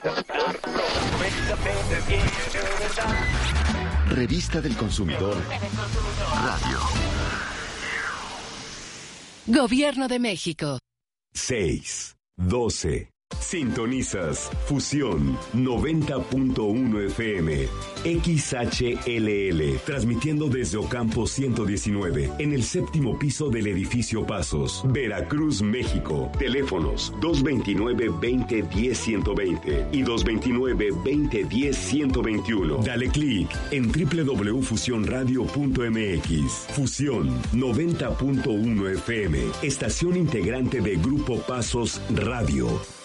Revista del Consumidor Radio. Gobierno de México. 6, 12. Sintonizas Fusión 90.1 FM XHLL, transmitiendo desde Ocampo 119 en el 7º piso del edificio Pasos, Veracruz, México. Teléfonos 229-2010-120 y 229-2010-121. Dale clic en www.fusionradio.mx. Fusión 90.1 FM, estación integrante de Grupo Pasos Radio.